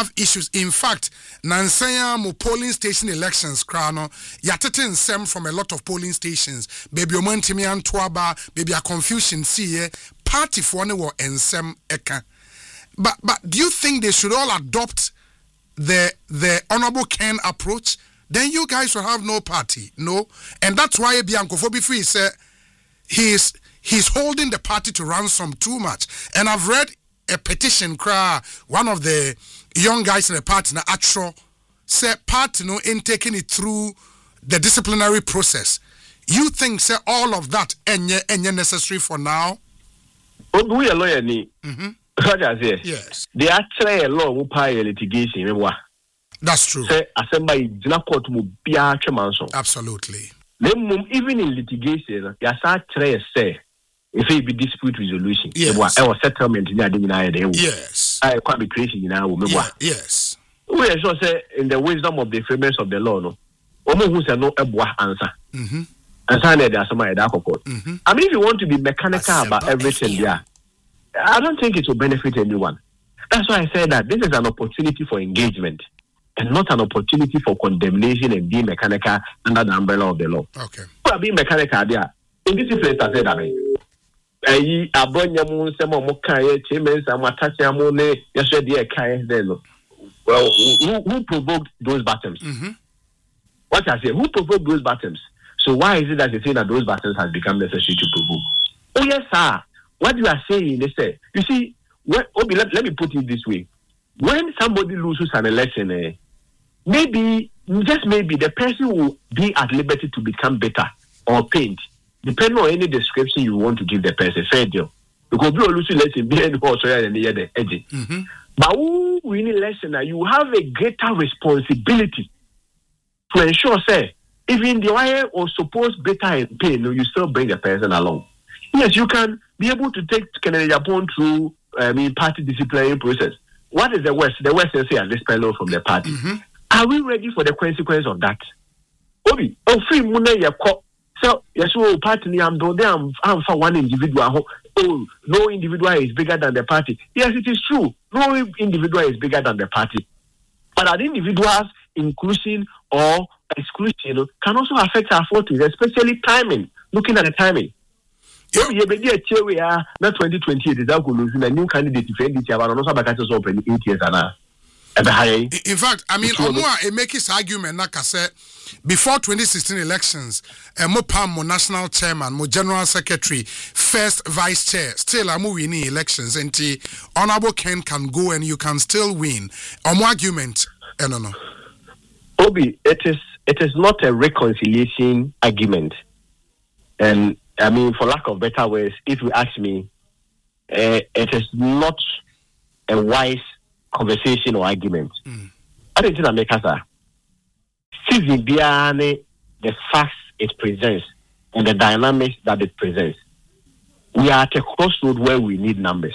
have issues. In fact, Nansaya mo polling station elections krano yatete nsem from a lot of polling stations. Baby omontimi antoaba, baby a confusion see party for ne wo ensem eka. But do you think they should all adopt the Honorable Ken approach? Then you guys will have no party, no? And that's why Bianco Free said he's holding the party to ransom too much. And I've read a petition one of the young guys in the party na Atro said party no in taking it through the disciplinary process. You think say all of that and necessary for now? We a lawyer ni. Yes. They actually a law who pay litigation. That's true. Say assembly jina court mu bia chemanso. Absolutely. Even in litigation, you start try say if it be dispute resolution. Yes. Our settlement in the yes. I can't be creation in our yes. We are sure say in the wisdom of the framers of the law, no. Omo who say no ebwa answer. And say there somebody that court. I mean, if you want to be mechanical about everything there, I don't think it will benefit anyone. That's why I said that this is an opportunity for engagement and not an opportunity for condemnation and being mechanical under the umbrella of the law. Okay. Well, being mechanical there. In this place, I said that. Well, who provoked those battles? What I say, who provoked those battles? So why is it that you say that those battles has become necessary to provoke? Oh yes, sir. What you are saying is that you see, let me put it this way: when somebody loses an election, maybe just maybe the person will be at liberty to become better or paint, depending on any description you want to give the person. Fair deal. Because you lose election, be any horse and the other edge. But who win election, you have a greater responsibility to ensure, say, even the way or supposed better and pain, you still bring the person along. Yes, you can be able to take Kennedy Japan through party disciplinary process. What is the West? The West is say this fellow from the party. Are we ready for the consequence of that? Obi, free money so yes, party I'm for one individual. Oh, no individual is bigger than the party. Yes, it is true. No individual is bigger than the party. But an individual's inclusion or exclusion can also affect our fortunes, especially timing. Looking at the timing. So you be there we are not 2028 is that losing a new candidate to defend each other and also back to open 8 years and in fact, I mean, Omua make his argument like I said before 2016 elections, mo national chairman, mo general secretary, first vice chair, still amu winning elections, and Honorable Ken can go and you can still win. Argument, no. Obi, it is not a reconciliation argument, and I mean, for lack of better words, if you ask me, it is not a wise conversation or argument. I don't think that makes us seizing the facts it presents and the dynamics that it presents. We are at a crossroad where we need numbers.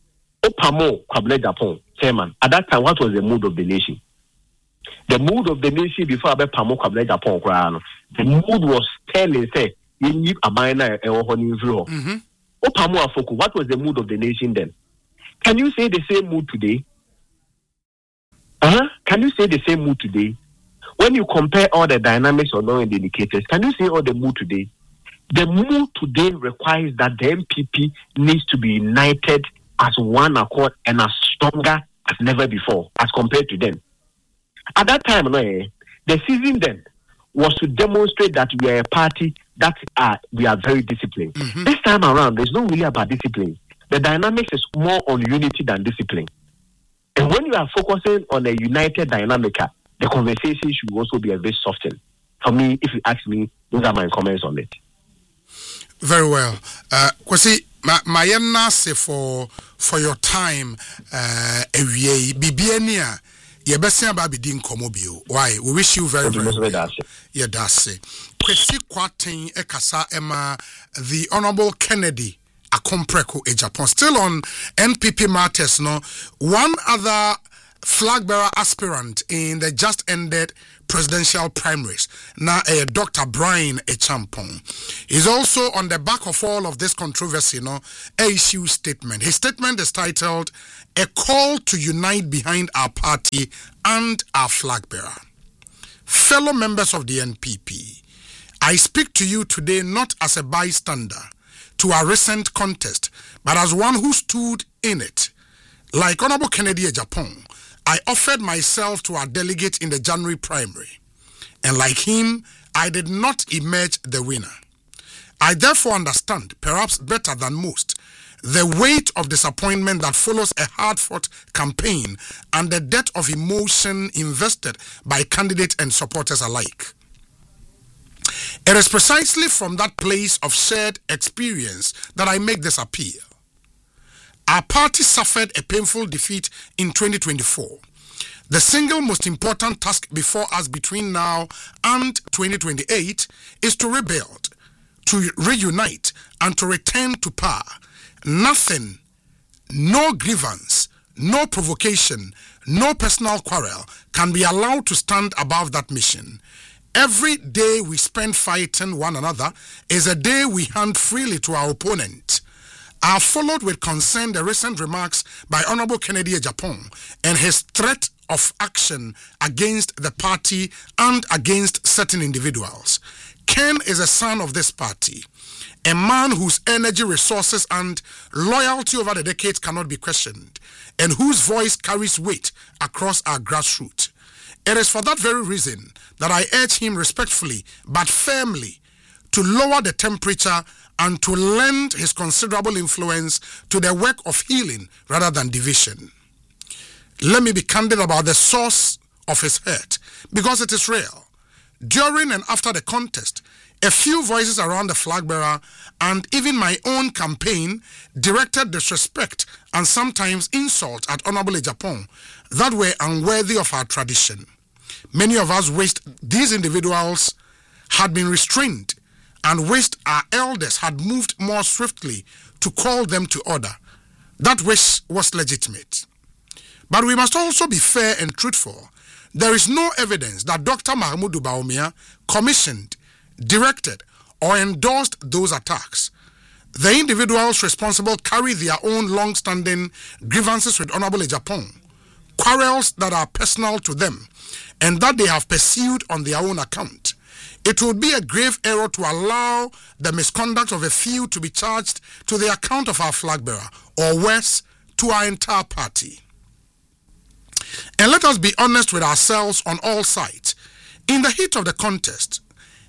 Opamo Kwabena Japan, chairman. At that time, what was the mood of the nation? The mood of the nation before Pamo Kwabena Japan, the mood was telling, say, you need a minor or Opamo Afoko, what was the mood of the nation then? Can you say the same mood today? Can you say the same mood today? When you compare all the dynamics or non indicators, can you say all the mood today? The mood today requires that the MPP needs to be united as one accord and as stronger as never before as compared to them. At that time, the season then was to demonstrate that we are a party that we are very disciplined. This time around, there's not really about discipline. The dynamics is more on unity than discipline. And when you are focusing on a united dynamic, the conversation should also be a bit softened. For me, if you ask me, those are my comments on it. Very well. Kwasi, my nase for your time, Bibiania, Yebesia Babidi Nkomobio. Why? We wish you very well. Yeah, that's it. Kwasi Kwatin Ekasa Emma, the Honorable Kennedy Akompreko Japan. Still on NPP matters, no. One other flag bearer aspirant in the just ended presidential primaries, now Dr. Brian Acheampong. He's also on the back of all of this controversy, issue statement. His statement is titled, "A Call to Unite Behind Our Party and Our Flag Bearer." Fellow members of the NPP, I speak to you today not as a bystander to our recent contest, but as one who stood in it. Like Honorable Kennedy Acheampong, I offered myself to our delegate in the January primary, and like him, I did not emerge the winner. I therefore understand, perhaps better than most, the weight of disappointment that follows a hard-fought campaign and the debt of emotion invested by candidates and supporters alike. It is precisely from that place of shared experience that I make this appeal. Our party suffered a painful defeat in 2024. The single most important task before us between now and 2028 is to rebuild, to reunite, and to return to power. Nothing, no grievance, no provocation, no personal quarrel can be allowed to stand above that mission. Every day we spend fighting one another is a day we hand freely to our opponent. I have followed with concern the recent remarks by Honorable Kennedy Acheampong and his threat of action against the party and against certain individuals. Ken is a son of this party, a man whose energy, resources, and loyalty over the decades cannot be questioned, and whose voice carries weight across our grassroots. It is for that very reason that I urge him respectfully but firmly to lower the temperature and to lend his considerable influence to the work of healing rather than division. Let me be candid about the source of his hurt, because it is real. During and after the contest, a few voices around the flag bearer and even my own campaign directed disrespect and sometimes insult at Honorable Acheampong that were unworthy of our tradition. Many of us wished these individuals had been restrained and wished our elders had moved more swiftly to call them to order. That wish was legitimate. But we must also be fair and truthful. There is no evidence that Dr. Mahamudu Bawumia commissioned, directed, or endorsed those attacks. The individuals responsible carry their own long-standing grievances with Honorable Acheampong, quarrels that are personal to them, and that they have pursued on their own account. It would be a grave error to allow the misconduct of a few to be charged to the account of our flag bearer, or worse, to our entire party. And let us be honest with ourselves on all sides. In the heat of a contest,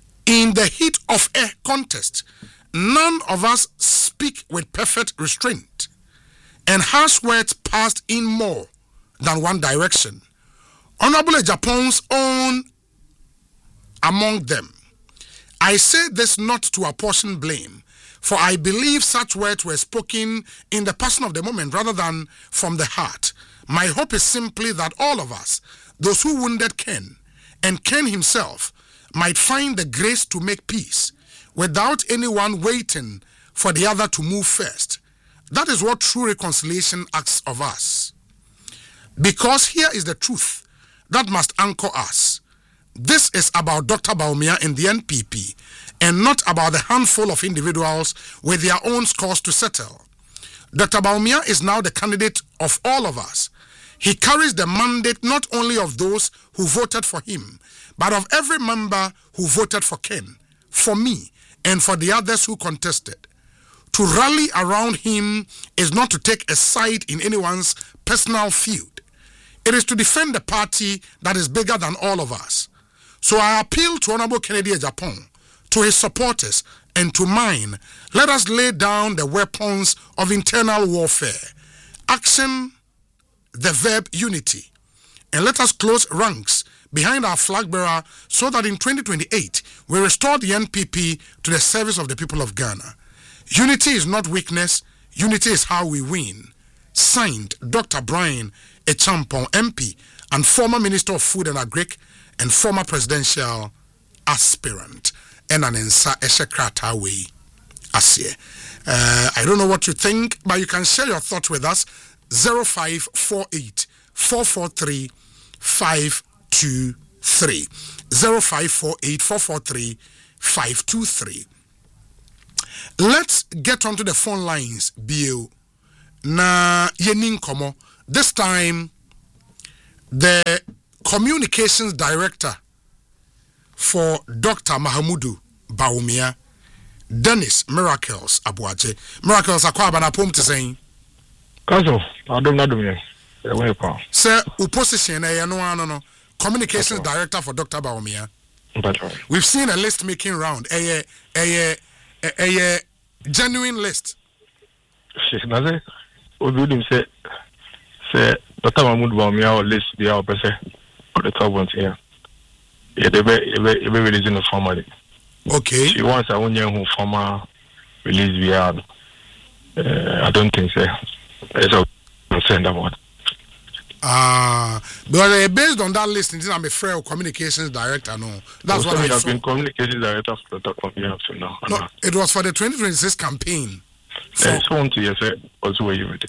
none of us speak with perfect restraint, and harsh words passed in more than one direction. Honorable Acheampong's own among them. I say this not to apportion blame, for I believe such words were spoken in the passion of the moment rather than from the heart. My hope is simply that all of us, those who wounded Ken and Ken himself, might find the grace to make peace without anyone waiting for the other to move first. That is what true reconciliation asks of us. Because here is the truth that must anchor us. This is about Dr. Bawumia and the NPP, and not about the handful of individuals with their own scores to settle. Dr. Bawumia is now the candidate of all of us. He carries the mandate not only of those who voted for him, but of every member who voted for Ken, for me, and for the others who contested. To rally around him is not to take a side in anyone's personal feud. It is to defend the party that is bigger than all of us. So I appeal to Honorable Kennedy Acheampong, to his supporters, and to mine. Let us lay down the weapons of internal warfare. Action, the verb unity. And let us close ranks behind our flag bearer so that in 2028 we restore the NPP to the service of the people of Ghana. Unity is not weakness. Unity is how we win. Signed, Dr. Brian Acheampong, MP and former Minister of Food and Agric and former presidential aspirant. And an Ensa Eshekrata way. I don't know what you think, but you can share your thoughts with us. 0548 443 523. 0548 443 523. Let's get onto the phone lines, Bio. Na yenin komo. This time, the communications director for Dr. Mahamudu Bawumia, Dennis Miracles Abuaje. Miracles akwa na pom te saying. Council, adom na dom ye. Sir, opposition no communications director for Dr. Bawumia. We've seen a list making round. A genuine list. Naze obi say Dr. Mahamudu Bawumia or list the person on the top one here. Yeah, they be releasing the formally. Okay. She wants a 1 year who former release via. I don't think so. It's a concern about. But based on that list, I'm a frail communications director. No, that's what I have been communications director for the company up to now. No, it was for the 2026 campaign. So to you say also where you with it.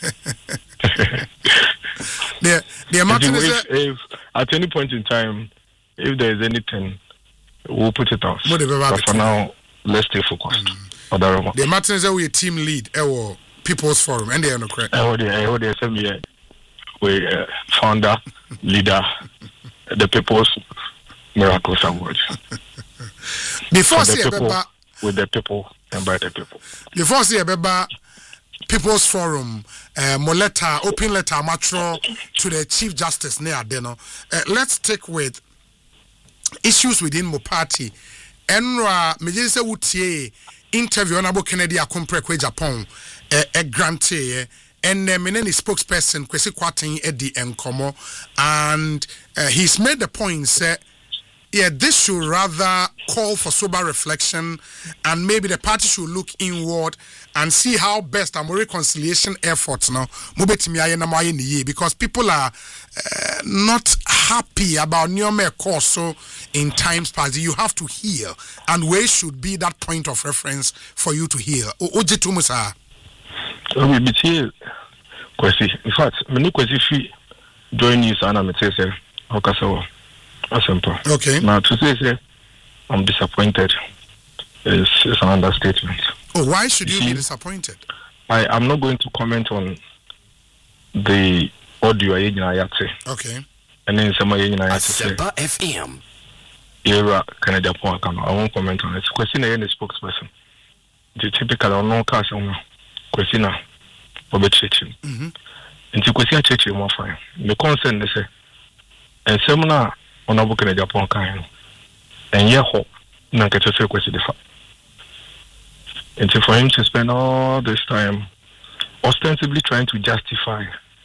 The amount if at any point in time, if there is anything, we'll put it out. But for now, let's stay focused. The matter is that we a team lead, People's Forum, and they are no correct. We founder, leader, the People's Miracles Award. Before with the people and by the people. Before see a People's Forum, Moletta, open letter, matro to the Chief Justice near Deno. Let's stick with issues within Mo party. Enra Mejese Wutie interview Honorable Kennedy Akumpre Japan a grantee and Meneni spokesperson Kwesi Kwarteng Eddie Nkomo, and he's made the point say this should rather call for sober reflection, and maybe the party should look inward and see how best our reconciliation efforts now because people are not happy about Nyome Koso in times past. You have to heal, and where should be that point of reference for you to heal? Oje Tumusa. We be here, Kwesi. In fact, many Kwesi fee join you, and I'm saying, okay, simple. Okay. Now to say, I'm disappointed is an understatement. Oh, why should you be disappointed? I'm not going to comment on the audio ayate. Okay. And then some ayate say FM. Era Canada point. I won't comment on it. Question again the spokesperson. The typical or no cast on question about church. And to question church more fine. The concern they say and seminar Honorable Canada point kind. And yeah hope na get to say question the fact. And so for him to spend all this time ostensibly trying to justify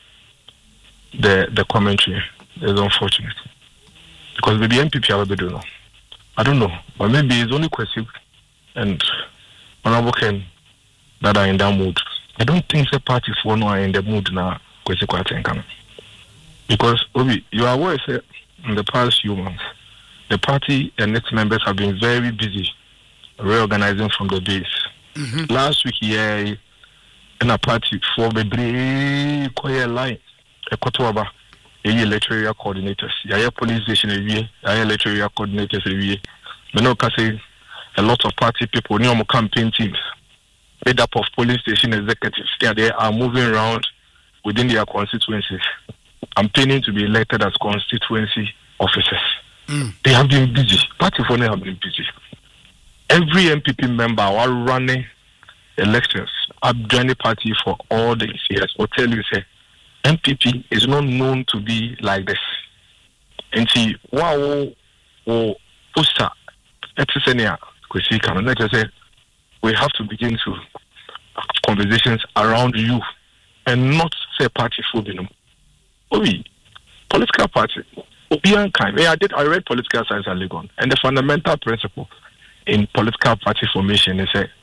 the commentary is unfortunate. Because maybe MPP I don't know. But maybe it's only Kwesi and Honorable Ken that are in that mood. I don't think the party for no are in the mood now Kwesi Kwarteng. Because Obi, you are aware that in the past few months, the party and its members have been very busy reorganizing from the base. Last week, in a party for the quiet line, a Kotoaba, electoral coordinators, police station review, electoral coordinators review. Say a lot of party people, new campaign teams, made up of police station executives. They are moving around within their constituencies, campaigning to be elected as constituency officers. They have been busy. Party for them have been busy. Every MPP member while running elections, I've joined the party for all these years. I'll tell you, say, MPP is not known to be like this. And see, wow, poster, we have to begin to have conversations around you and not say party food. Political party. I read political science at Legon, and the fundamental principle in political party formation is that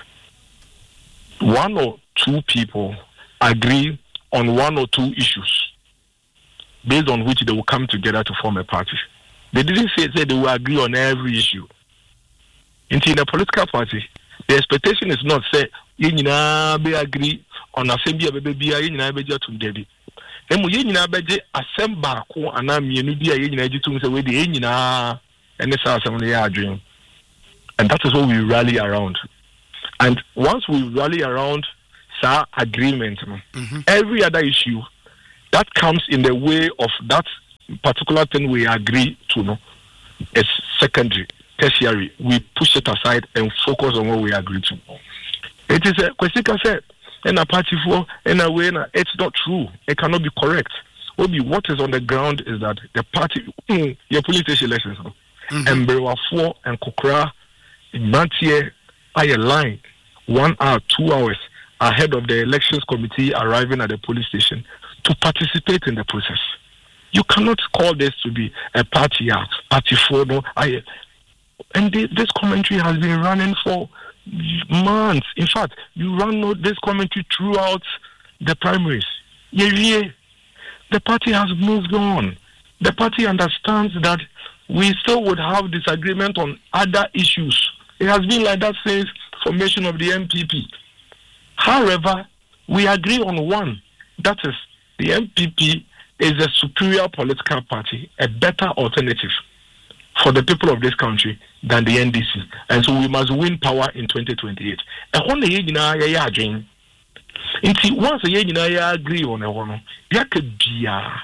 one or two people agree on one or two issues based on which they will come together to form a party. They didn't say they will agree on every issue. In a political party, the expectation is not say you agree on assembly baby a nyina beje to debi emu ye nyina beje assemba ko ana mienu bi a ye nyina gitum say we de ye nyina ene sa asem no ya adwen. And that is what we rally around. And once we rally around sa agreement, every other issue that comes in the way of that particular thing we agree to, no, is secondary, tertiary. We push it aside and focus on what we agree to. It is a question said, and a party for in a way, it's not true. It cannot be correct. What is on the ground is that the party, your police station elections, and Brewa and Kokra, Mantier, I line 1 hour, 2 hours ahead of the elections committee arriving at the police station to participate in the process. You cannot call this to be a party act, party for no. And this commentary has been running for months. In fact, you run this commentary throughout the primaries. Yeah. The party has moved on. The party understands that we still would have disagreement on other issues. It has been like that since formation of the MPP. However, we agree on one. That is, the MPP is a superior political party, a better alternative for the people of this country than the NDC. And so we must win power in 2028. And when the year again, once the year agree on a one, there could be a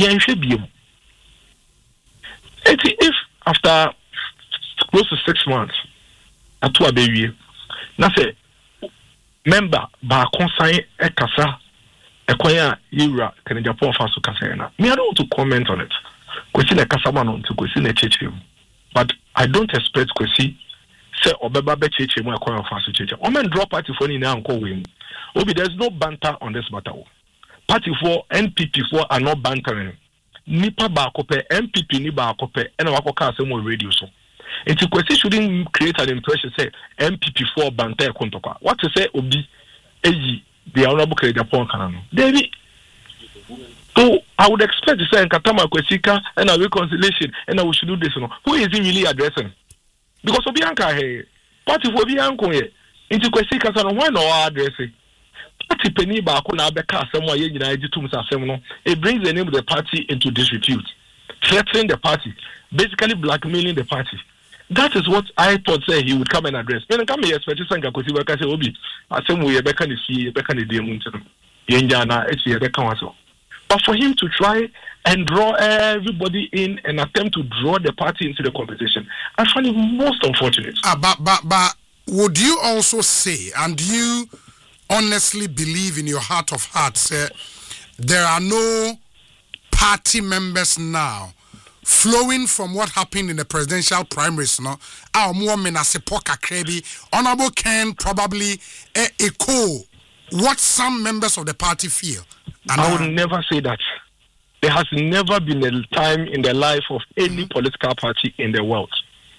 if after close to 6 months, at 2 baby, now say member ba consign a kasa a kwaya yura can Japan faso kasa. Me, I don't want to comment on it. Question a kasa man to question a church, but I don't expect question say obeba be church mu kwaya faso church. Omen draw party for ni na anko win. Obi, there's no banter on this matter. Party for NPP for are not bantering. Nipa ba kope MPP ni ba kope ena wako ka asem on radio so. It's a question shouldn't create an impression say MPP for banter kontokwa. What to say obi eji the honorable Japan kanano. David. So I would expect to say Nkatama Kwesika and a reconciliation and we should do this. Who is he really addressing? Because Obianka hey party for Obianka here. Into Kwesika son why no addressing? Party penny ba ko na beka asem wa ye nyina agitum asem no. It brings the name of the party into disrepute. Threatening the party, basically blackmailing the party. That is what I thought say he would come and address. When I come here, especially Sanga Kosiba say Obi, asem we beka ni see beka ni dey munti. Yenja na echi beka waso. But for him to try and draw everybody in and attempt to draw the party into the competition, I find it most unfortunate. But would you also say, and do you honestly believe in your heart of hearts, there are no party members now flowing from what happened in the presidential primaries? No, our more menasepoka krebi Honorable Ken probably echo what some members of the party feel. And I would never say that. There has never been a time in the life of any political party in the world.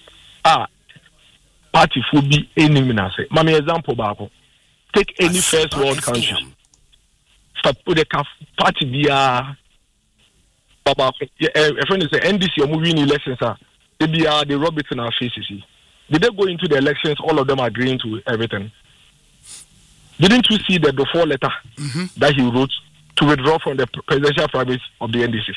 Party would be any minase. Mami example babo. Take any first world country. The party be a friend is the NDC or moving elections. They be the rub in our faces. Did they go into the elections? All of them agreeing to everything. Didn't you see the before letter that he wrote to withdraw from the presidential primaries of the NDC?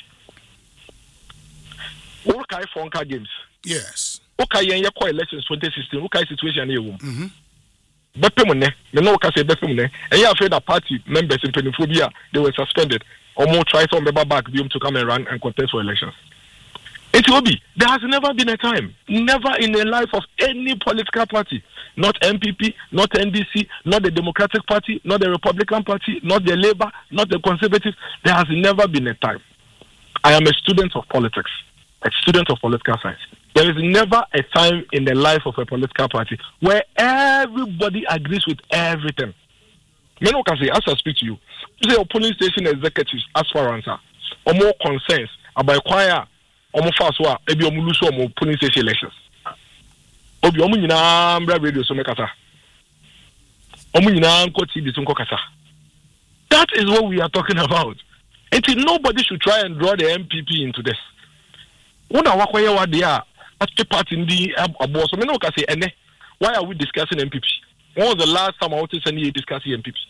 Okay, Fonka Games. Yes. Okay, yeah, elections 2016. Okay, situation here. Bepemune, the no can say Bepemune, and you afraid that party members in Peniphobia they were suspended or more try some member back to come and run and contest for elections. It will be. There has never been a time, never in the life of any political party, not MPP, not NDC, not the Democratic Party, not the Republican Party, not the Labour, not the Conservative. There has never been a time. I am a student of politics, a student of political science. There is never a time in the life of a political party where everybody agrees with everything. Many can say, as I speak to you, say polling station executives as far as or more concerns about choir or more fast war, maybe or more polling station elections. Obi omunyina mbra radio so mekata. Omunyina nko TV so nkokata. That is what we are talking about. Until nobody should try and draw the MPP into this. Una wakoye wa dia at the party in the abo so me no can say ene. Why are we discussing MPP? When was the last time I was discussing MPP?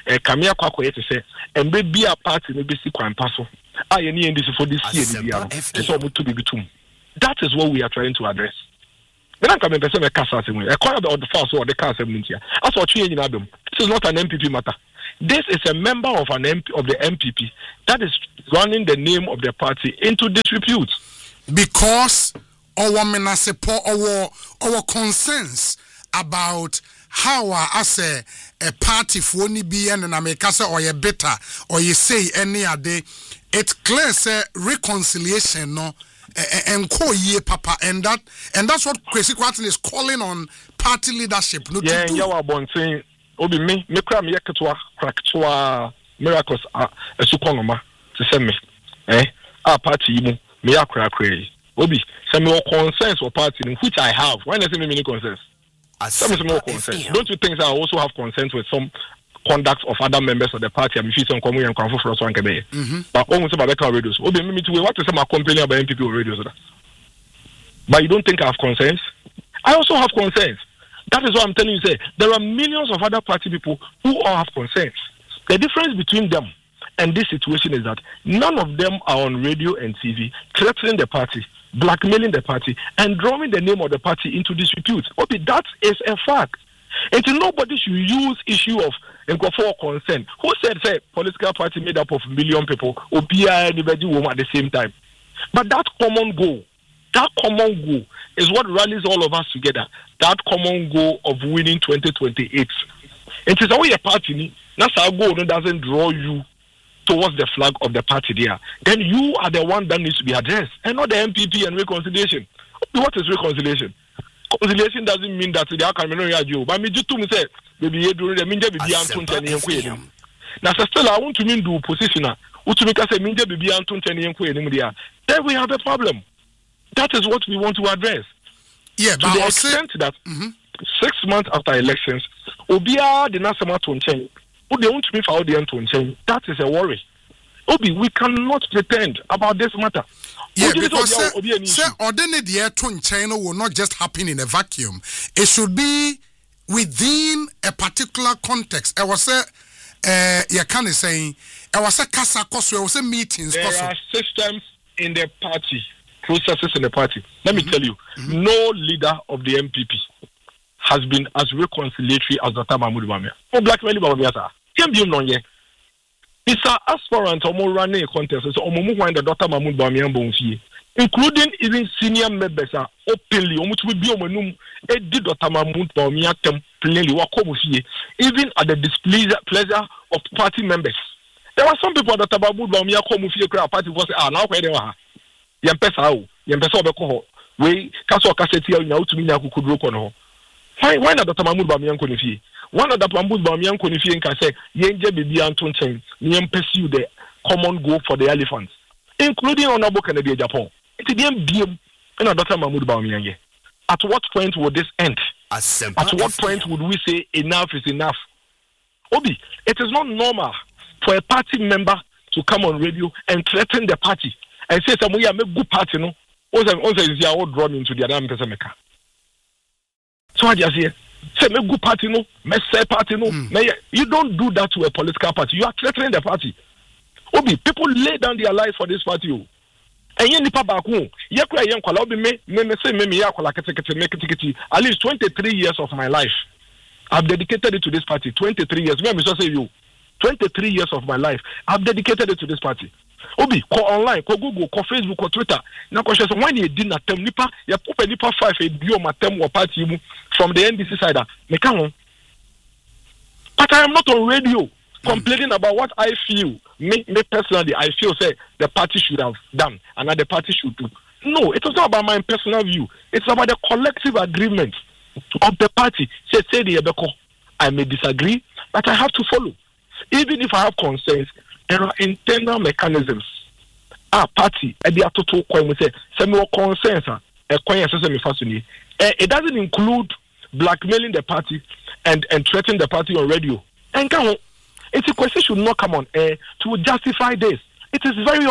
Kamia Kwako to say, and maybe a party maybe see crime passo. I need this for this year. It's almost to be between. That is what we are trying to address. Then I come and say, a cast away. A corner of the first or the cast here. That's what you in Adam. This is not an MPP matter. This is a member of an MP of the MPP that is running the name of the party into disrepute. Because our support our concerns about how as a party for any be and America or you better or you say any other, it's clear say reconciliation no and papa and that's what Kwesi Kwarteng is calling on party leadership. No, yeah, you are born saying Obi me cram yaketwa crackwa miracles a sukonoma to send me our party mu me akra kra Obi some more concerns for party which I have. Why not say me concerns? Some more concerns. Don't you think that I also have concerns with some conduct of other members of the party? I'm sure some common and for us one kebe. But almost about the radios. Obi me to what is some complaining about MPP radios. But you don't think I have concerns? I also have concerns. That is what I'm telling you. Say there are millions of other party people who all have concerns. The difference between them and this situation is that none of them are on radio and TV threatening the party, blackmailing the party, and drawing the name of the party into disrepute. Okay, that is a fact. And nobody should use issue of for concern. Who said say political party made up of a million people or be anybody woman at the same time? But that common goal is what rallies all of us together. That common goal of winning 2028. It is only a party. That's our goal. That doesn't draw you towards the flag of the party there. Then you are the one that needs to be addressed, and not the MPP and reconciliation. What is reconciliation? Reconciliation doesn't mean that the outcome. But me just to say, baby, you do the minja baby Anton Tani. Now, still, I want to mean do positioner. To make us say minja baby Anton Tani. Then we have a problem. That is what we want to address. Yeah, to the extent that 6 months after elections, Obia did not summer to change. They want to be for the end to change. That is a worry. Obi, we cannot pretend about this matter. Yeah, because ordinary year to China will not just happen in a vacuum. It should be within a particular context. I was say, you can't say, I was a casa cost, I was a meetings. There are systems in the party. Processes in the party. Let me tell you, no leader of the MPP has been as reconciliatory as Dr. Mahmoud Bawumia. Oh, blackmail Bawumia, sir. It's an aspirant or running a contest. So, the Dr. Mahmoud Bawumia, including even senior members, are openly, Dr. Mahmoud Bawumia plainly, even at the displeasure of party members. There were some people that Dr. Mahmoud Bawumia come with party was now where they were. Yempesa obeko we kaso kaseti ya nya utumi nya kukudro kono why na Dr. Mahmoud Bawumia ko nifie one of Dr. Mahmoud Bawumia ko nifie nka say yenje bibi anto nchen pursue the common goal for the elephants, including Honorable Kennedy Japan. It is BM and Dr. Mahmoud Bawumia. At what point would this end? At what point would we say enough is enough? Obi, it is not normal for a party member to come on radio and threaten the party and say some we are make good party no. Also is you are drawn into the other person maker. So I just say make good party no, make say party no. You don't do that to a political party. You are threatening the party. Obi, people lay down their lives for this party. And you nipa back home. You cry young kwala obi me say me ya kwala kete. At least 23 years of my life, I've dedicated it to this party. 23 years. Me say you. 23 years of my life, I've dedicated it to this party. Obi, call online, call Google, call Facebook, call Twitter. Now, question: when you did not tell nipa, you put nipa 5 a bio matem or party from the NDC side. But I am not on radio complaining about what I feel. Me personally, I feel say the party should have done and that the party should do. No, it was not about my personal view. It's about the collective agreement of the party. Say the Ebeko. I may disagree, but I have to follow. Even if I have concerns, there are internal mechanisms. Party, concerns. It doesn't include blackmailing the party and threatening the party on radio. And it's a question should not come on air to justify this. It is very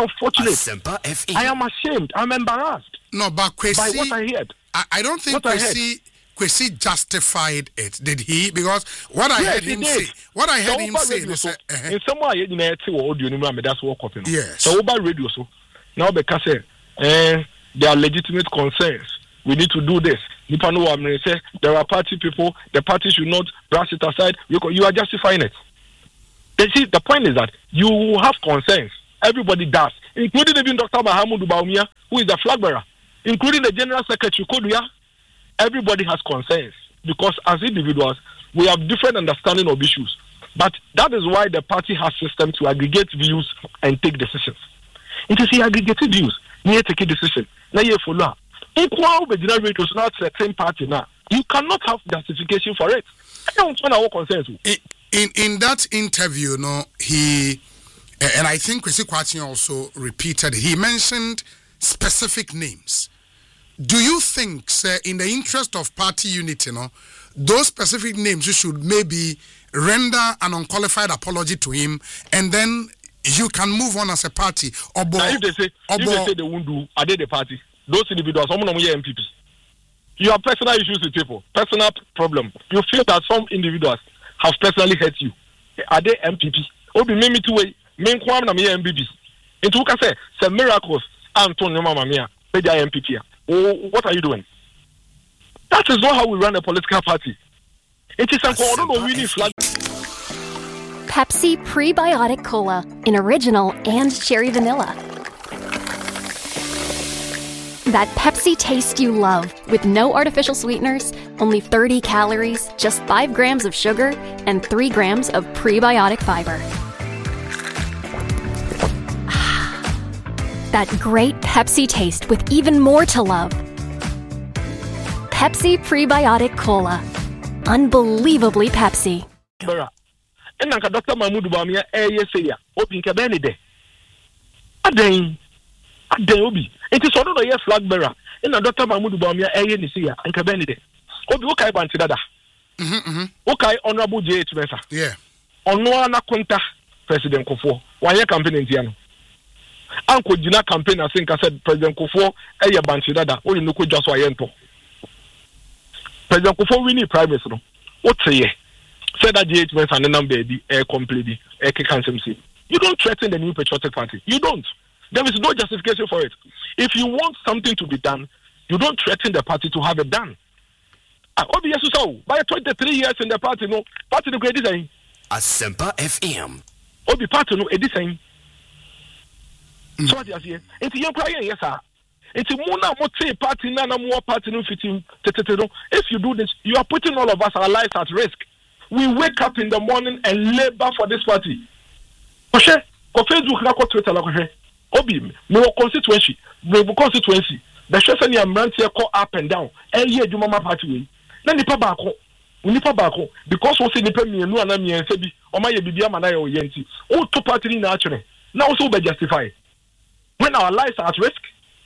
unfortunate. I am ashamed. I'm embarrassed. No, but by what I heard. I don't think Kwesi Kwesi justified it. Did he? Because what I heard him say, in some way, you know, audio, that's what copy. Yes. So about radio, so now because there are legitimate concerns. We need to do this. There are party people. The party should not brush it aside. You are justifying it. You see, the point is that you have concerns. Everybody does, including even Dr. Mahamudu Bawumia, who is the flag bearer, including the General Secretary Koduya. Everybody has concerns because as individuals, we have different understanding of issues. But that is why the party has system to aggregate views and take decisions. It is aggregated views. You take a decision. Now you follow. If you not certain party now, you cannot have justification for it. I don't want our concerns. In that interview, no, he and I think Kwesi Kwarteng also repeated. He mentioned specific names. Do you think, sir, in the interest of party unity, no, those specific names you should maybe render an unqualified apology to him, and then you can move on as a party? Or if they say they won't do, are they the party? Those individuals, some of them are MPPs. You have personal issues with people, personal problem. You feel that some individuals have personally hurt you. Are they MPP? Obi me to way. Me kwam na me MPPs. Into who can say some miracles. Antonio Mama Mia. They are MPP. What are you doing? That is not how we run a political party. It is a winning flag. Pepsi Prebiotic Cola in original and cherry vanilla. That Pepsi taste you love with no artificial sweeteners, only 30 calories, just 5 grams of sugar, and 3 grams of prebiotic fiber. That great Pepsi taste with even more to love. Pepsi Prebiotic Cola. Unbelievably Pepsi. And Dr. Mahmoud Bawumia, say, open Cabenide. Aden Obi. It is one of the flag bearer. And Dr. Mahmoud Bawumia, Nisia, and Cabenide. Obi, okay, Bantidada. Okay, Honorable J.H. Mesa. Yeah. Onwana Konta, President Kofo. Why your campaign in Tiano? Uncle Jina campaign, I think I said President Kofo, Aya Bantidada, or you know, just Wayento. President Kofo winning prime minister. What's a year? Said that J.H. Mesa and the number completely, you don't threaten the New Patriotic Party. You don't. There is no justification for it. If you want something to be done, you don't threaten the party to have it done. Obi Yesusa, by 23 years in the party, no party no great design. Asempa FM. Obi party no design. So what you say? It's your crying, yes sir. It's mona mote party na more party no fitting. If you do this, you are putting all of us our lives at risk. We wake up in the morning and labor for this party. Koshe, ko Facebook na ko Twitter na koshe. Obi, me constituency. The Sheffield Amrantia call up and down. Ye do mama party way. Na nipa baako. Because we say nipa mienu ana miense bi. O ma ye bibia ma na ye oyenti. O to party ni na actually. Now also be justify. When our lives are at risk,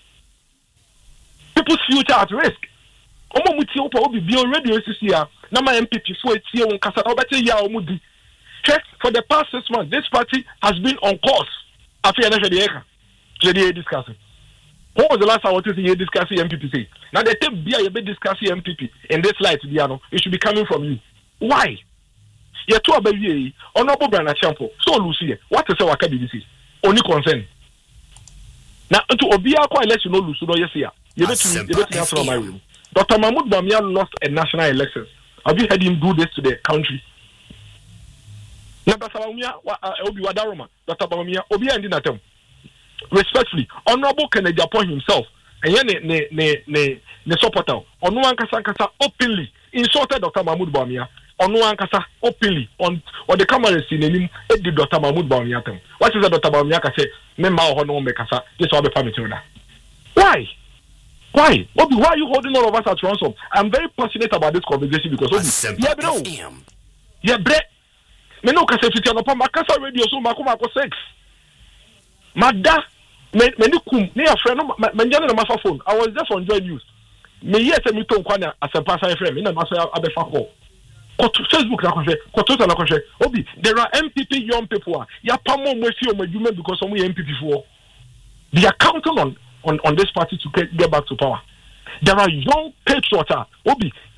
people's future at risk. Omo muti opa obi bi already OCC na ma MPP fo etie won kasa na obete ya omudi. Check for the past 6 months this party has been on course. After na shede eka. Discussing. When was the last time I want to see you discussing MPP say? Now the tape be a bit discussing MPP in this light, Diano. It should be coming from you. Why? You're too baby. Honorable Brana Champo. So Lucy, what is our KBC? Only concern. Now to Obia quite let you know Lucy yes here. You bet me from my room. Dr. Mahmoud Bawumia lost a national election. Have you heard him do this to the country? Now Dr. Bawumia Obi Wadaroma. Dr. Bawumia Obi and Dinatem. Respectfully, Honorable Kennedy upon himself, and ne supporter, Onuan Kasa openly insulted Dr. Mahmoud Bawumia. Onuan Kasa openly on the cameras in him, did Dr. Mahmoud Bawumia. What is that Dr. Bawumia say? Member Hono Mekasa, this will be family. Why? Why are you holding all of us at ransom? I'm very passionate about this conversation because yeah, bre. Me no kasa fiti anopa makasa radio so makoma ko 6. Mada me ni kum ne ya friend no manjane na mafa phone. I was just on Joy News. Me yes me to nkwana asempa sai friend me na maso abefa call. Ko to Facebook na kohwe, ko Twitter na kohwe. Obi, there are MPP young people ya pamo mo fi o madwuma because some MPP for. They are counting on this party to get back to power. There are young patriots. Obi,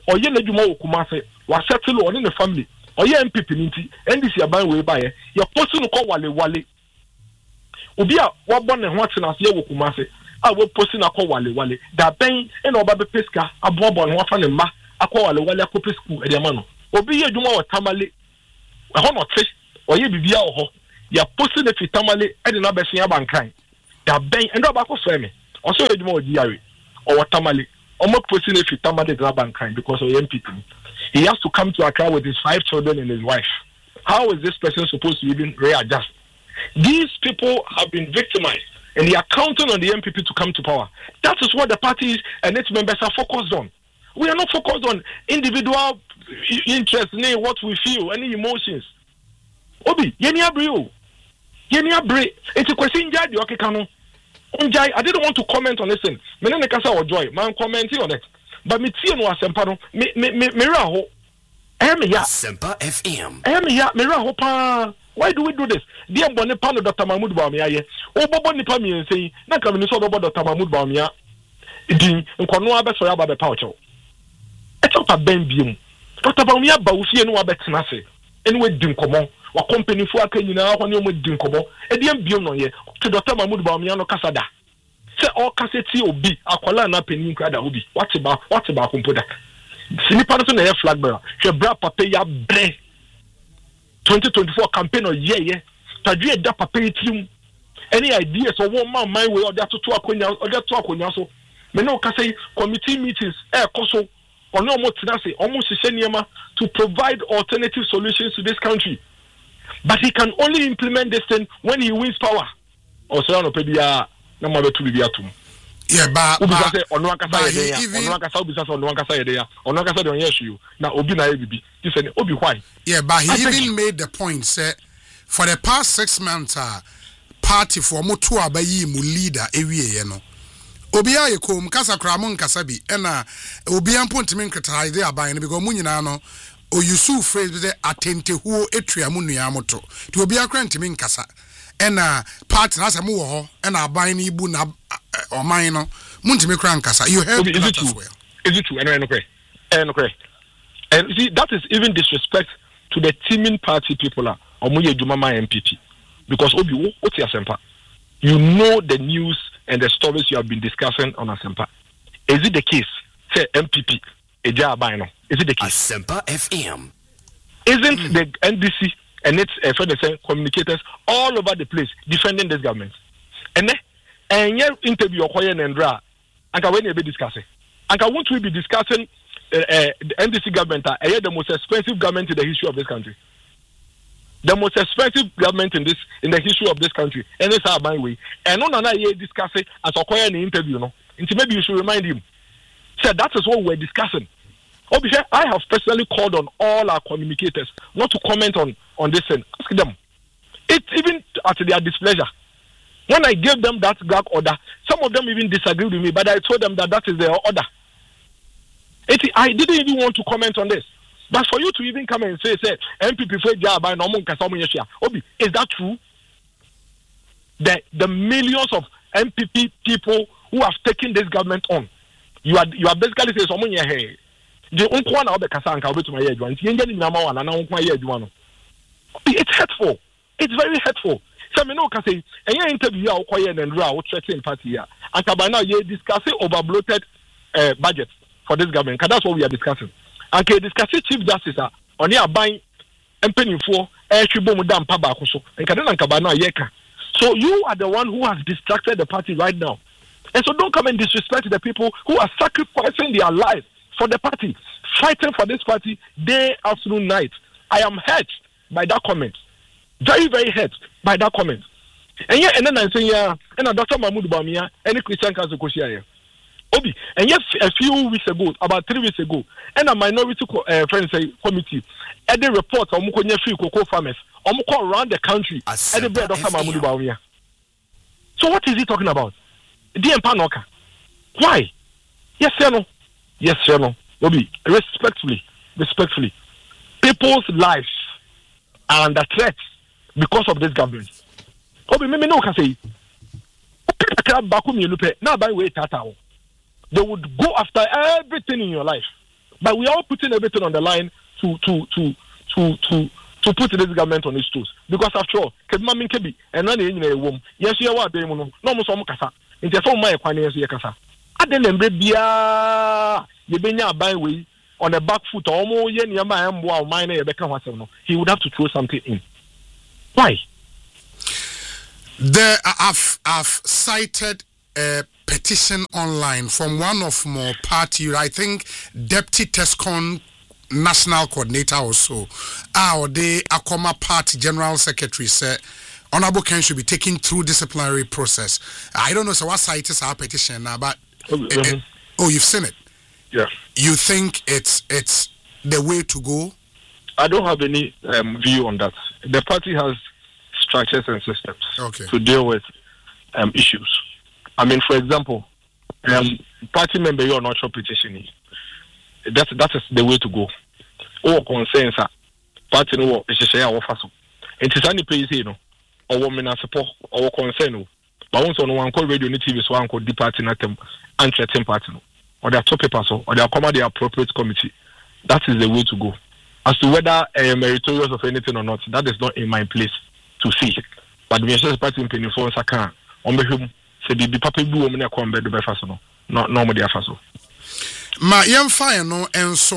ɔyɛ n'adwuma wɔ Kumase wasettle on the family ɔyɛ MPP nti NDC aban wei ba yɛ post no kɔ wale obi a wabɔ ne ho atena ase wɔ Kumase a wo post na kɔ wale da bɛn na ɔba be peska aboabo no wafa ne mma akɔ wale akɔ school e de ma no obi yɛ adwuma wɔ Tamale ɛhɔ no te ɔyɛ bibia wɔ hɔ ya post ne fi Tamale e de na bɛsia bankan da bɛn ɛnda ɔba kɔ frɛ me ɔso yɛ adwuma wɔ GRA ɔwɔ Tamale ɔmo post ne fi Tamale de na bankan because of MPP. He has to come to Accra with his 5 children and his wife. How is this person supposed to even readjust? These people have been victimized and they are counting on the MPP to come to power. That is what the party and its members are focused on. We are not focused on individual interests, what we feel, any emotions. Obi, yeni abre. It's a question I didn't want to comment on this thing. Mene kasa or joy, man commenting on it. But me tie no asempa no me ra ho ya Asempa FM me ra ho pa. Why do we do this? Dear Bonne Pano Dr. Mahmoud Bawumia o bobo nipa mi nsei na ka me so bobo Dr. Mahmoud Bawumia din nkono abeso ya ba be paucho e chota ben biem Dr. Bawumia ba ufie no abetena se ene we din komo wa company fu aka nyina ho ne mo din komo e de biem no ye to Dr. Mahmoud Bawumia no kasada se all cassette obi akola na penin krada obi what about kompoda sinipa no na flag bearer hwe bra papa ya bre 2024 campaign o ye tadwe da papa yitrim any ideas or one man my way or that to akonya so me no ka say committee meetings koso ono mo tina say almost niema to provide alternative solutions to this country, but he can only implement this thing when he wins power or so no pedia. Yeah, but he even made the point say for the past 6 months party for motu abayi mu leader ewie no obia yekom kasa kramo nkasa bi na obia mpontimi nketa ide aban no because mu nyina no o Yusuf phrase be atentehuo etua mu nua moto ti obia krantimi nkasa ena party na se mu wo ho ena aban ni ibu na oman no muntimi kran kasa you heard that as well. Is it true? And see, that is even disrespect to the teaming party people are omuye jumama MPP because obi what Asempa, you know the news and the stories you have been discussing on Asempa. Is it the case? Say MPP eja aban no. Is it the case? Asempa FM. Isn't the NDC and its communicators all over the place defending this government? And your interview and Ndra, and when you be discussing, and won't we be discussing the NDC government? The most expensive government in the history of this country. The most expensive government in the history of this country. And it's our way. And on another year discussing as a an interview, no. And maybe you should remind him. So that is what we're discussing. I have personally called on all our communicators not to comment on this thing. Ask them. It's even at their displeasure. When I gave them that gag order, some of them even disagreed with me, but I told them that is their order. I didn't even want to comment on this. But for you to even come and say MPP for job by normal Obi, is that true? The millions of MPP people who have taken this government on, you are basically saying someone here. It's hurtful. It's very hurtful. So me no can say any interview or quiet and raw threatening party here. And by now you discussing over bloated budget for this government. That's what we are discussing. And discussing Chief Justice on your buying and penny for Shibomudam Pabakoso and Kadana Kabana Yeka. So you are the one who has distracted the party right now. And so don't come and disrespect the people who are sacrificing their lives for the party, fighting for this party day, afternoon, night. I am hurt by that comment. Very, very hurt by that comment. And yeah, and then I say, and Dr. Mahmoud Bawumia, any Christian council Koshia. Obi, and yes, a few weeks ago, about 3 weeks ago, and a minority friends committee, and the report on Mukonya free cocoa farmers, around the country, and the bread of Mahmoud Bawumia. So what is he talking about? DM Panoka. Why? Yes, sir, no. Yes, sir, no. Obi, respectfully, people's lives are under threat because of this government. Obi, me no can say. Now, by way, they would go after everything in your life. But we are all putting everything on the line to put this government on its toes. Because after all, Kebi, and then in a womb, yes, you are doing no more some casa. In the form of my equanities, Yakasa. I didn't be you been by way on the back foot, almost Yama, while mine, he would have to throw something in. Why? There, I've cited a petition online from one of my party, I think, Deputy Tescon National Coordinator also. The Akoma Party General Secretary said, Honorable Ken should be taken through disciplinary process. I don't know so what site is our petition now, but you've seen it. Yeah. You think it's the way to go? I don't have any view on that. The party has structures and systems to deal with issues. I mean, for example, party member you are not sure petitioning. That is the way to go. All concerns are party no is share our faso. It is only place you know or women support or concern. But once on one call radio TV so one call the party not anti party or their top papers or they come the appropriate committee. That is the way to go. As to whether meritorious of anything or not, that is not in my place to see. But the National Party in Penifon Saka on whom said the Papa Blue woman come bed the Befaso, not normally a faso. My young fire no and so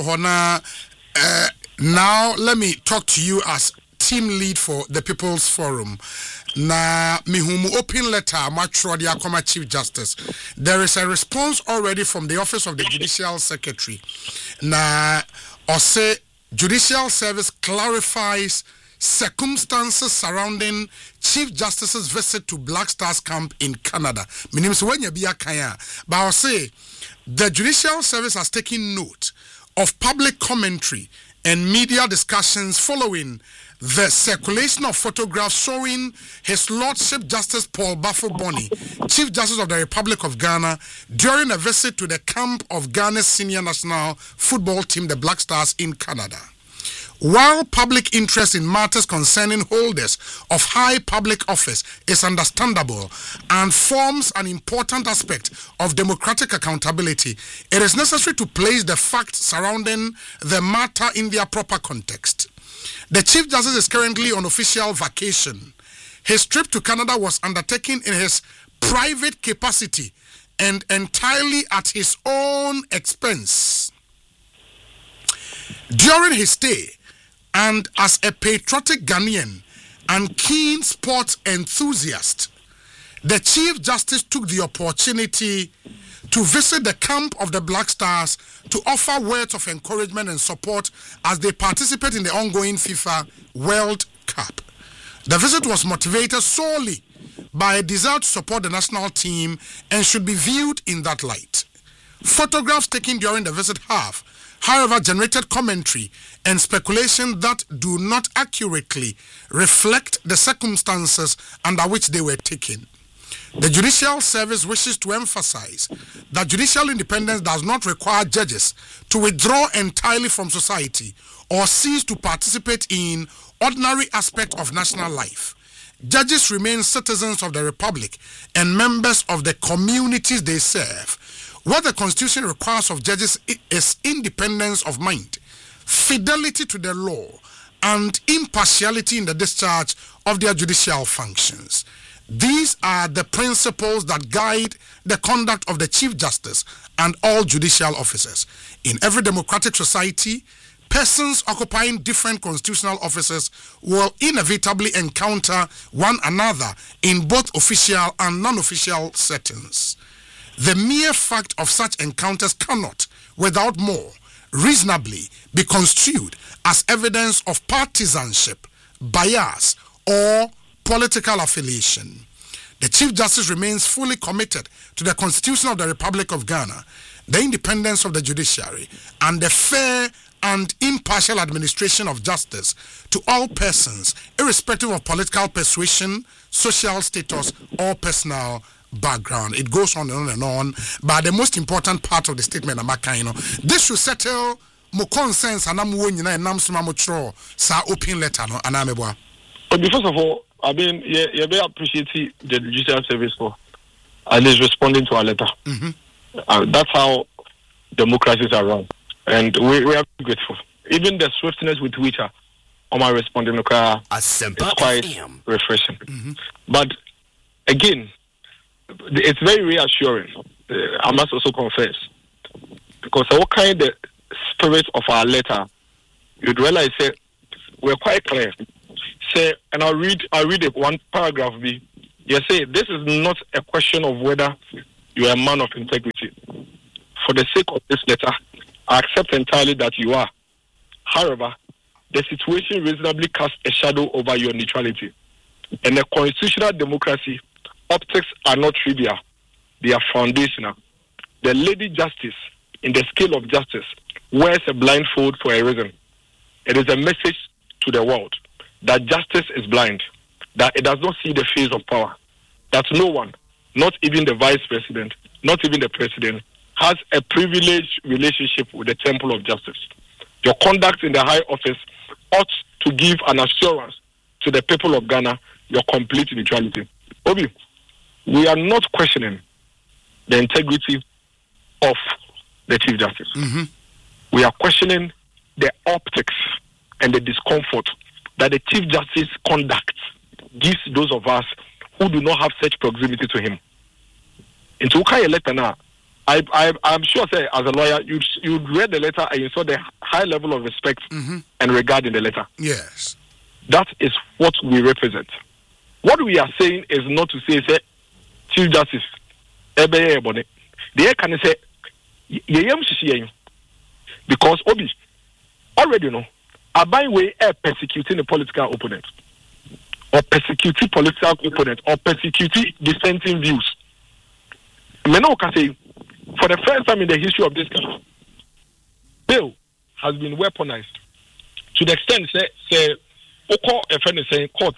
now let me talk to you as team lead for the People's Forum. Na mihumu open letter matro the Akoma Chief Justice. There is a response already from the Office of the Judicial Secretary. Na Ose Judicial Service clarifies circumstances surrounding Chief Justice's visit to Black Stars camp in Canada. Minim so when you be a kaya. But I'll say the Judicial Service has taken note of public commentary and media discussions following the circulation of photographs showing His Lordship Justice Paul Bafo-Boni, Chief Justice of the Republic of Ghana, during a visit to the camp of Ghana's senior national football team, the Black Stars, in Canada. While public interest in matters concerning holders of high public office is understandable and forms an important aspect of democratic accountability, it is necessary to place the facts surrounding the matter in their proper context. The Chief Justice is currently on official vacation. His trip to Canada was undertaken in his private capacity and entirely at his own expense. During his stay, and as a patriotic Ghanaian and keen sports enthusiast, the Chief Justice took the opportunity to visit the camp of the Black Stars to offer words of encouragement and support as they participate in the ongoing FIFA World Cup. The visit was motivated solely by a desire to support the national team and should be viewed in that light. Photographs taken during the visit have, however, generated commentary and speculation that do not accurately reflect the circumstances under which they were taken. The Judicial Service wishes to emphasize that judicial independence does not require judges to withdraw entirely from society or cease to participate in ordinary aspects of national life. Judges remain citizens of the Republic and members of the communities they serve. What the Constitution requires of judges is independence of mind, fidelity to the law, and impartiality in the discharge of their judicial functions. These are the principles that guide the conduct of the Chief Justice and all judicial officers. In every democratic society, persons occupying different constitutional offices will inevitably encounter one another in both official and non-official settings. The mere fact of such encounters cannot, without more, reasonably be construed as evidence of partisanship, bias, or political affiliation. The Chief Justice remains fully committed to the Constitution of the Republic of Ghana, the independence of the judiciary, and the fair and impartial administration of justice to all persons, irrespective of political persuasion, social status, or personal background. It goes on and on and on, but the most important part of the statement, this should settle more concerns and I'm winning and I'm smamutro sa open letter no anamebwa. But first of all, I mean, you very appreciate the Judicial Service for at least responding to our letter. That's how democracies are run. And we are grateful. Even the swiftness with which Omar responding is quite refreshing. But again, it's very reassuring. I must also confess, because what kind of spirit of our letter, you'd realize that we're quite clear. Say, and I'll read it one paragraph. You say this is not a question of whether you are a man of integrity. For the sake of this letter, I accept entirely that you are. However, the situation reasonably casts a shadow over your neutrality. In a constitutional democracy, optics are not trivial. They are foundational. The Lady Justice, in the scale of justice, wears a blindfold for a reason. It is a message to the world that justice is blind, that it does not see the face of power, that no one, not even the vice president, not even the president, has a privileged relationship with the temple of justice. Your conduct in the high office ought to give an assurance to the people of Ghana your complete neutrality. Obi, we are not questioning the integrity of the Chief Justice. We are questioning the optics and the discomfort that the Chief Justice conduct gives those of us who do not have such proximity to him. Into Ukaya letter now, I'm sure, say, as a lawyer, you read the letter and you saw the high level of respect and regard in the letter. Yes. That is what we represent. What we are saying is not to say Chief Justice, the can say, because Obi, already know, by way of persecuting a political opponent, or persecuting political opponent, or persecuting dissenting views. Meno can say, for the first time in the history of this country, bill has been weaponized to the extent say Oko a friend is saying court,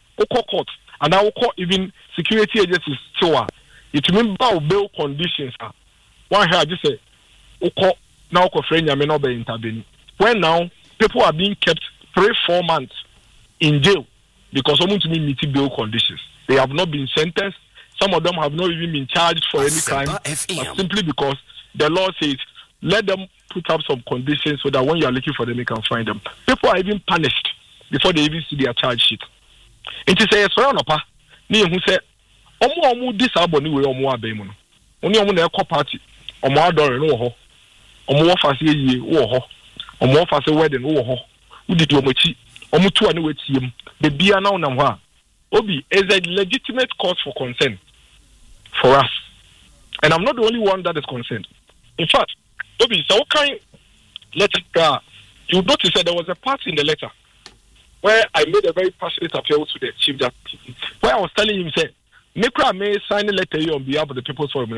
and now Oko even security agencies so it means bail conditions. One here just say Oko now Oko friend may not be intervening. When now people are being kept 3-4 months in jail because someone to meet bail conditions. They have not been sentenced. Some of them have not even been charged for any crime, but simply because the law says let them put up some conditions so that when you are looking for them, you can find them. People are even punished before they even see their charge sheet. It is a sorry, no pa. Ni who say, "Omo disable ni we omo abemu no. Oni omo na ekọ party. Omo adore no ho. Omo ofase yie wo ho. Omo ofase wedding wo ho. Udi di omo chi. Omo tu ani we tiem. The bia na unam ho a. Obi is a legitimate cause for concern for us. And I'm not the only one that is concerned. In fact, Obi, so what kind letter you notice that there was a part in the letter where I made a very passionate appeal to the Chief Justice, where I was telling him, say, Mekra may sign a letter here on behalf of the People's Forum.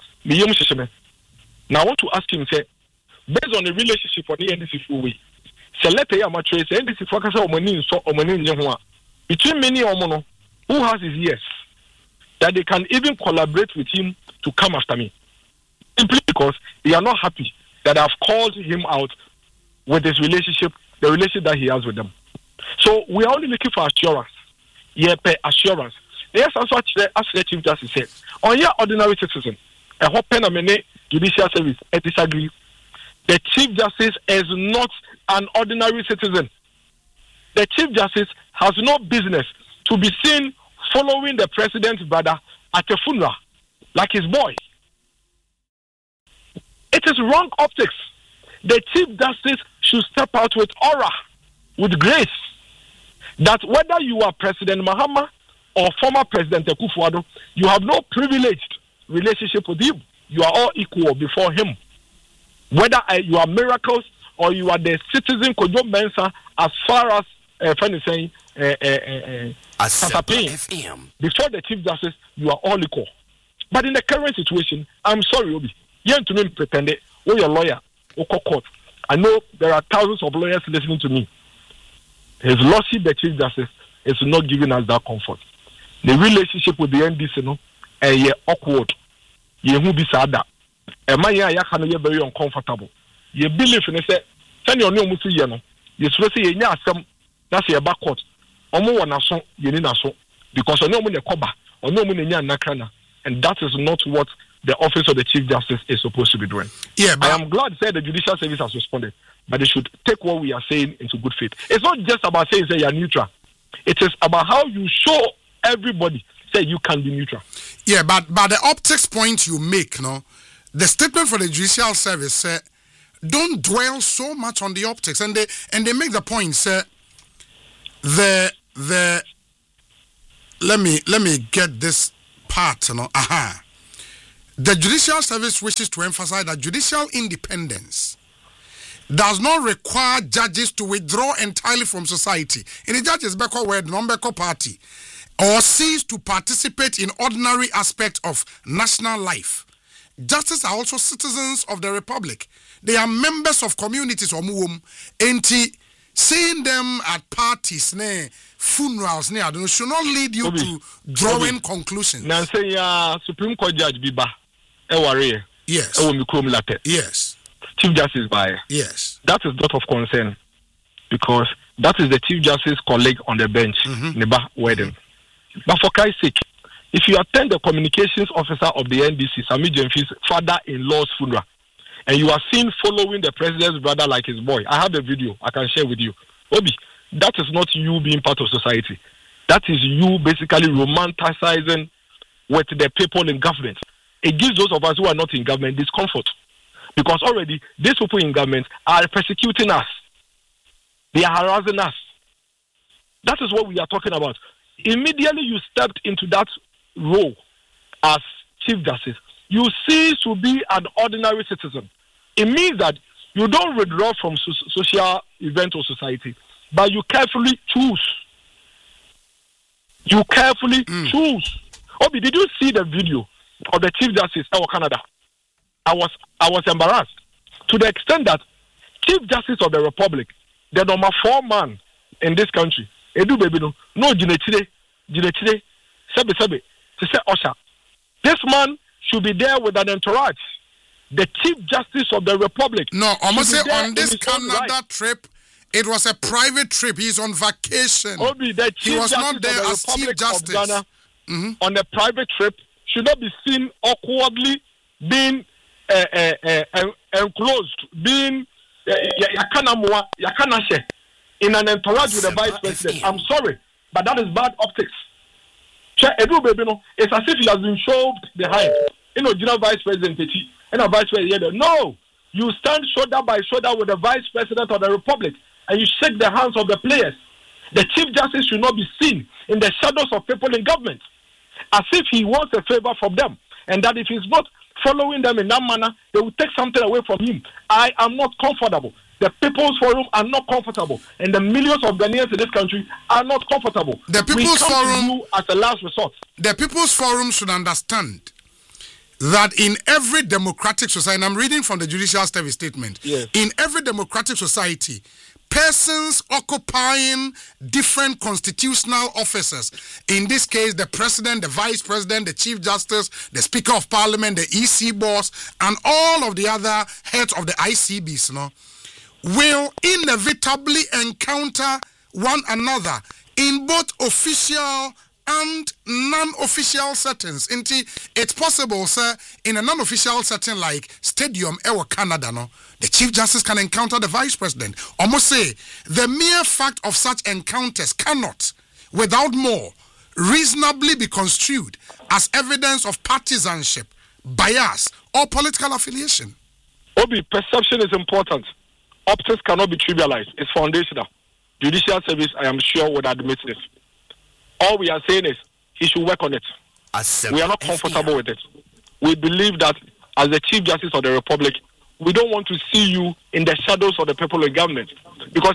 Now I want to ask him, say, based on the relationship on the NDC way, say letter here, my trace, NDC focus on money so on money between many omono who has his ears, that they can even collaborate with him to come after me. Simply because they are not happy that I've called him out with his relationship, the relationship that he has with them. So we are only looking for assurance. Assurance. Yes, also as the Chief Justice said, on your ordinary citizen, a whole pen and judicial service, I disagree. The Chief Justice is not an ordinary citizen. The Chief Justice has no business to be seen following the president's brother at a funeral, like his boy. It is wrong optics. The Chief Justice should step out with aura, with grace, that whether you are President Mahama or former President Akufo-Addo, you have no privileged relationship with him. You are all equal before him. Whether you are Miracles or you are the citizen Kojo Mensah, as far as friend is saying, before the Chief Justice, you are all equal. But in the current situation, I'm sorry, Obi. You to me pretend you're a lawyer, court. I know there are thousands of lawyers listening to me. His lordship, the Chief Justice, is not giving us that comfort. The relationship with the NDC, no, awkward. You who be sad that. And my ya can be very uncomfortable. You believe in it, send your name to you. You supposed to say, some that's your back court. Omo wana so, you need a so. Because I know when you cover, or no money nakrana. And that is not what the office of the Chief Justice is supposed to be doing. Yeah, but I am glad that the Judicial Service has responded, but they should take what we are saying into good faith. It's not just about saying you are neutral. It is about how you show everybody say you can be neutral. Yeah, but the optics point you make, no, the statement for the Judicial Service said, don't dwell so much on the optics, and they make the point, say, let me get this part, you know. The Judicial Service wishes to emphasize that judicial independence does not require judges to withdraw entirely from society. In the judges backward word, non-backward party, or cease to participate in ordinary aspects of national life. Justices are also citizens of the Republic. They are members of communities or seeing them at parties, funerals, should not lead you to drawing conclusions. Nancy, Supreme Court Judge Biba, yes. Yes. Chief Justice Baye. Yes. That is not of concern because that is the Chief Justice colleague on the bench, Neba Wedding. But for Christ's sake, if you attend the communications officer of the NDC, Sami Jemfi's father-in-law's funeral, and you are seen following the president's brother like his boy, I have the video I can share with you. Obi, that is not you being part of society. That is you basically romanticizing with the people in government. It gives those of us who are not in government discomfort. Because already, these people in government are persecuting us. They are harassing us. That is what we are talking about. Immediately you stepped into that role as Chief Justice, you cease to be an ordinary citizen. It means that you don't withdraw from social event or society, but you carefully choose. You carefully choose. Obi, did you see the video of the Chief Justice of Canada? I was embarrassed to the extent that Chief Justice of the Republic, the number 4 man in this country, Edu baby no Jinechire, Sebe, to say Osha. This man should be there with an entourage. The Chief Justice of the Republic. No, I must say on this Canada trip, it was a private trip. He's on vacation. Obi, the Chief he was Justice not there of the as Republic Chief Justice. of Ghana on a private trip should not be seen awkwardly being enclosed, being in an entourage with the Vice President. I'm sorry, but that is bad optics. It's as if he has been shoved behind. General Vice President and a Vice President. No, you stand shoulder by shoulder with the Vice President of the Republic and you shake the hands of the players. The Chief Justice should not be seen in the shadows of people in government, as if he wants a favor from them, and that if he's not following them in that manner, they will take something away from him. I am not comfortable. The People's Forum are not comfortable, and the millions of Ghanaians in this country are not comfortable. The People's Forum, as a last resort. The People's Forum should understand that in every democratic society, and I'm reading from the Judicial Service statement, yes. In every democratic society, persons occupying different constitutional offices, in this case, the President, the Vice President, the Chief Justice, the Speaker of Parliament, the EC boss, and all of the other heads of the ICBs, will inevitably encounter one another in both official and non-official settings. It's possible, sir, in a non-official setting like Stadium Ewa Canada, the Chief Justice can encounter the Vice President. Almost say, the mere fact of such encounters cannot, without more, reasonably be construed as evidence of partisanship, bias, or political affiliation. Obi, perception is important. Optics cannot be trivialized. It's foundational. Judicial Service, I am sure, would admit this. All we are saying is he should work on it. We are not comfortable with it. We believe that as the Chief Justice of the Republic, we don't want to see you in the shadows of the people in government. Because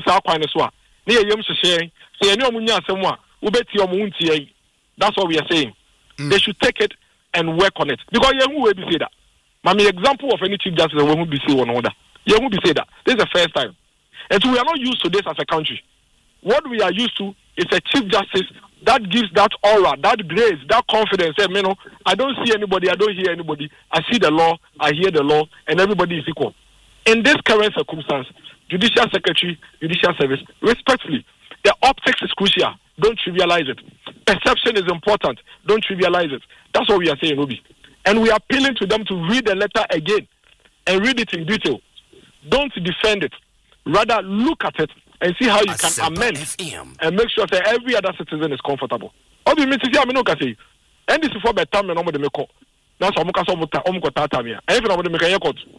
that's what we are saying. They should take it and work on it. Because who will be say that? My example of any Chief Justice will be say one order. You won't be say that. This is the first time. And so we are not used to this as a country. What we are used to is a Chief Justice that gives that aura, that grace, that confidence. I don't see anybody, I don't hear anybody. I see the law, I hear the law, and everybody is equal. In this current circumstance, Judicial Secretary, Judicial Service, respectfully, the optics is crucial. Don't trivialize it. Perception is important. Don't trivialize it. That's what we are saying, Ruby. And we are appealing to them to read the letter again and read it in detail. Don't defend it. Rather, look at it and see how you can amend and make sure that every other citizen is comfortable. Obi Mrs. Amino Kasi, and this is for better than the Meko. That's what Omukasa. Everybody make a court.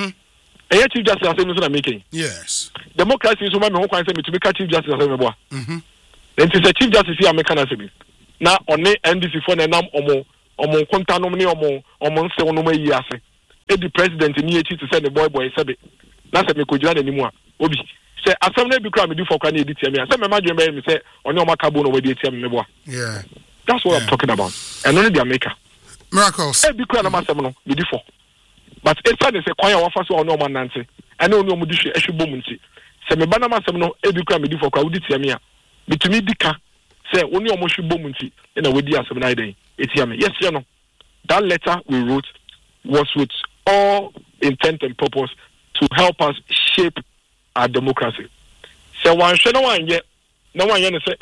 Chief Justice is making. Yes. Democracy is one who can say to make a Chief Justice. Then it's a Chief Justice here, mechanism. Now, on the NDC for the name Omo Contanomini Omo Seonome Yase. The president in EH to send the boy Sebe. That's a Mekujana anymore. Obi. Say, as some name become do for can edit me. I said, my imagine me say, on your Macabono with the ATM. Yeah. That's what I'm talking about. And only the maker. Miracles. Every crown of my seminal, be for. But it's a choir of us or no man Nancy. I know no Mudishi Eshu Bomunsi. Say, me banama seminal, every crown do for Crowdity. But to me, Dika, say, only a Moshi Bomunsi in a way, dear 7 day. It's yummy. Yes, you know. That letter we wrote was with all intent and purpose to help us shape our democracy. So one should one yet. No one say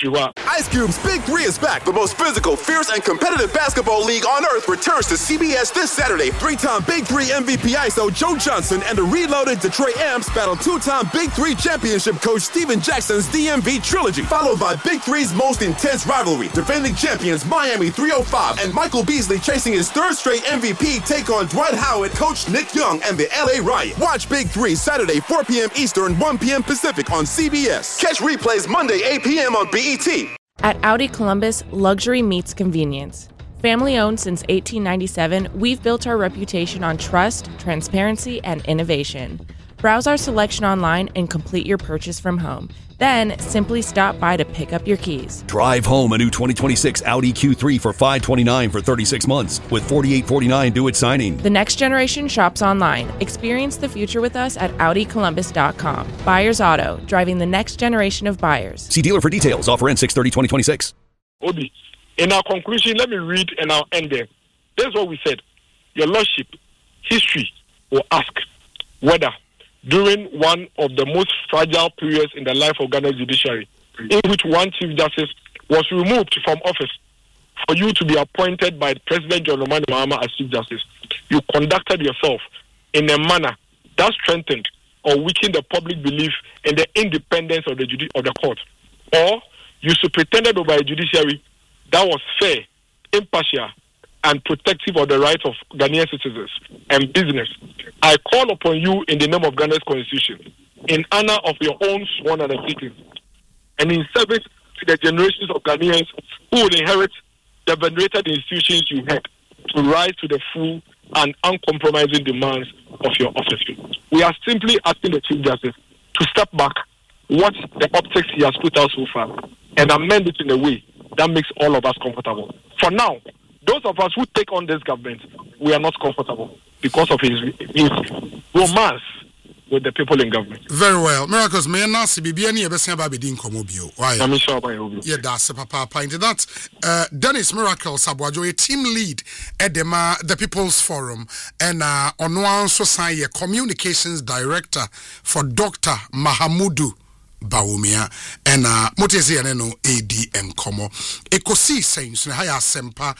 Ice Cube's Big 3 is back. The most physical, fierce, and competitive basketball league on earth returns to CBS this Saturday. 3-time Big 3 MVP ISO Joe Johnson and the reloaded Detroit Amps battle 2-time Big 3 championship coach Steven Jackson's DMV trilogy, followed by Big 3's most intense rivalry. Defending champions Miami 305 and Michael Beasley chasing his third straight MVP take on Dwight Howard, coach Nick Young, and the LA Riot. Watch Big 3 Saturday 4 p.m. Eastern, 1 p.m. Pacific on CBS. Catch replays Monday 8 p.m. on BET. At Audi Columbus, luxury meets convenience. Family owned since 1897, we've built our reputation on trust, transparency, and innovation. Browse our selection online and complete your purchase from home. Then simply stop by to pick up your keys. Drive home a new 2026 Audi Q3 for $529 for 36 months with $4,849 due at signing. The next generation shops online. Experience the future with us at AudiColumbus.com. Buyers Auto, driving the next generation of buyers. See dealer for details. Offer ends 6/30/2026. Obi, in our conclusion, let me read and I'll end there. This is what we said. Your Lordship, history will ask whether during one of the most fragile periods in the life of Ghana's judiciary, in which one Chief Justice was removed from office for you to be appointed by President John Dramani Mahama as Chief Justice, you conducted yourself in a manner that strengthened or weakened the public belief in the independence of the court, or you superintended over a judiciary that was fair, impartial, and protective of the rights of Ghanaian citizens and business. I call upon you in the name of Ghana's constitution, in honor of your own sworn undertakings, and in service to the generations of Ghanaians who will inherit the venerated institutions you had, to rise to the full and uncompromising demands of your office. We are simply asking the Chief Justice to step back, watch the optics he has put out so far, and amend it in a way that makes all of us comfortable. For now, those of us who take on this government, we are not comfortable because of his romance with the people in government. Very well. Miracles, may not see any ever say about being comobio. Why? I'm sure about you. Yeah, that's a papa. Into that, Dennis Miracles Sabwajo, a team lead at the People's Forum, and on one society, communications director for Dr. Mahamudu Bawumia, and Motezi Aneno AD Nkomo. Ekosi Saints, Haya Sempa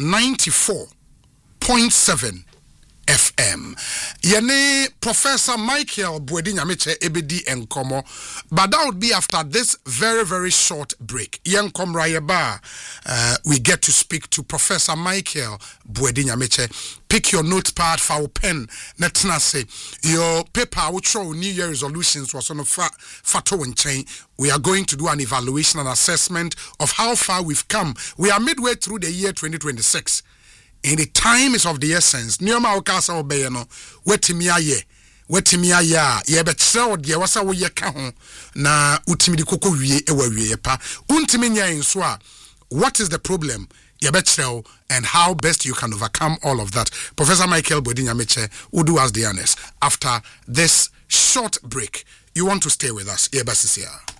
94.7 FM. Yene Professor Michael Buedinyamiche Ebedi Nkomo. But that would be after this very, very short break. Yankom Rayaba, we get to speak to Professor Michael Buedinyamiche. Pick your notepad, for pen, let's say your paper which show New Year resolutions was on a fato and chain. We are going to do an evaluation and assessment of how far we've come. We are midway through the year 2026. And the time is of the essence. Nioma okasa obeyeno, wetimi aye ye betrel de wasa wo ye ka ho na utimi di koko wie ewa wie pa. Untimi nya enso a, what is the problem? Ye betrel and how best you can overcome all of that. Professor Michael Buedinyamiche will do us the honors after this short break. You want to stay with us? Ye basisia.